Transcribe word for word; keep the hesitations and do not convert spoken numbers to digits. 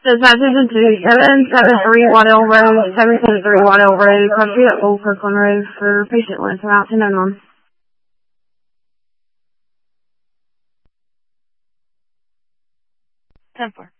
Dispatches to seven seven three one zero Road, seven seven three one zero Road, country at Old Kirkland Road for patient list about ten oh one. ten four.